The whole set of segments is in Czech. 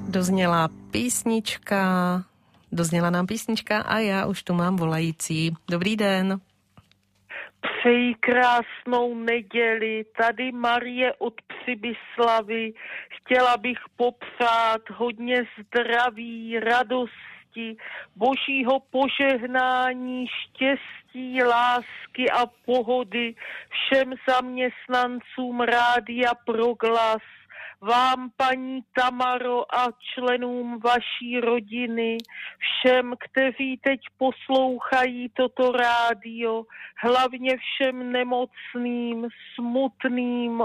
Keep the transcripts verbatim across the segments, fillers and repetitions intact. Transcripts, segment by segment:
Dozněla písnička, dozněla nám písnička a já už tu mám volající. Dobrý den. Přeji krásnou neděli, tady Marie od Přibyslavy. Chtěla bych popřát hodně zdraví, radosti, božího požehnání, štěstí, lásky a pohody všem zaměstnancům Rádia Proglas, vám, paní Tamaro, a členům vaší rodiny, všem, kteří teď poslouchají toto rádio, hlavně všem nemocným, smutným,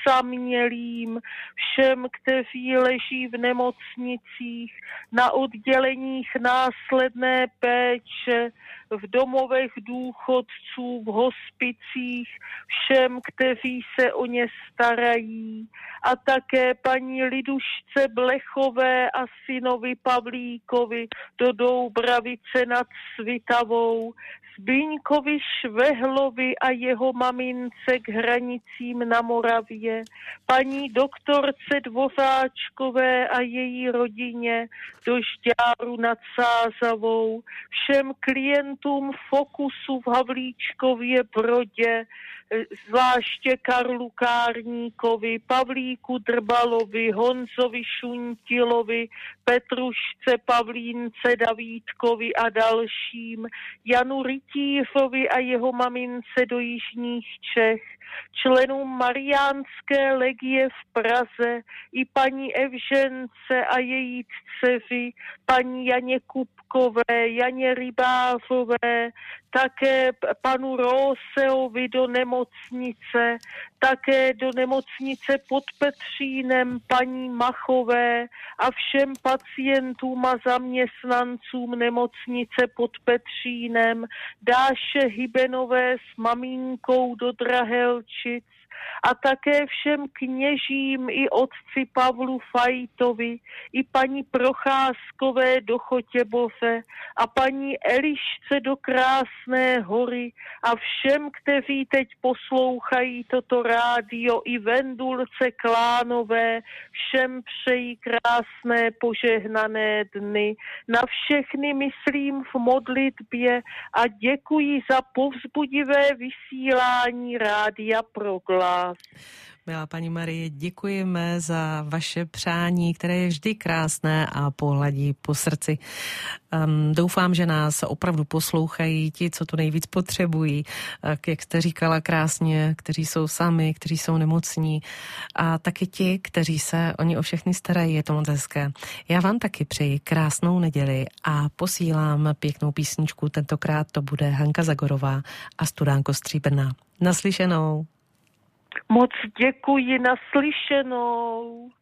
osamělým, všem, kteří leží v nemocnicích, na odděleních následné péče, v domovech důchodců, v hospicích, všem, kteří se o ně starají, a také paní Lidušce Blechové a synovi Pavlíkovi do Doubravice nad Svitavou, Zbyňkovi Švehlovi a jeho mamince k hranicím na Moravě, paní doktorce Dvořáčkové a její rodině do Žďáru nad Sázavou, všem klientům Fokusu v Havlíčkově Brodě, zvláště Karlu Kárníkovi, Pavlíku Drbalovi, Honzovi Šuntilovi, Petrušce Pavlínce Davídkovi a dalším, Janu Rytířovi a jeho mamince do jižních Čech, členům Mariánské legie v Praze i paní Evžence a její dceři, paní Janě Kupkové, Janě Rybářové, také panu Róseovi do nemocnice, také do nemocnice pod Petřínem paní Machové a všem pacientům a zaměstnancům nemocnice pod Petřínem, Dáše Hybenové s maminkou do Drahelčic a také všem kněžím i otci Pavlu Fajtovi, i paní Procházkové do Chotěboře a paní Elišce do Krásné Hory a všem, kteří teď poslouchají toto rádio, i Vendulce Klánové, všem přeji krásné požehnané dny. Na všechny myslím v modlitbě a děkuji za povzbudivé vysílání Rádia Proglas. Milá paní Marie, děkujeme za vaše přání, které je vždy krásné a pohladí po srdci. Um, doufám, že nás opravdu poslouchají ti, co to nejvíc potřebují, jak jste říkala krásně, kteří jsou sami, kteří jsou nemocní a taky ti, kteří se o ně o všechny starají, je to moc hezké. Já vám taky přeji krásnou neděli a posílám pěknou písničku, tentokrát to bude Hanka Zagorová a Studánko Stříbrná. Naslyšenou. Moc děkuji, naslyšenou.